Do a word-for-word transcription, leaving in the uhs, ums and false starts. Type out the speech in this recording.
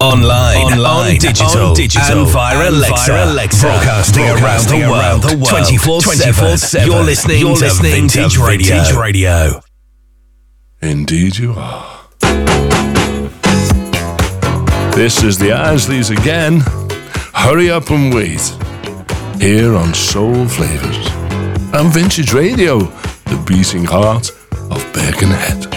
Online, online, on digital, on digital, and via and Alexa, via Alexa, broadcasting, broadcasting around the world, twenty-four seven. You're listening, you're to listening to Vintage Radio. Vintage Radio. Indeed you are. This is the Isleys again. Hurry up and wait. Here on Soul Flavors and Vintage Radio, the beating heart of Birkenhead.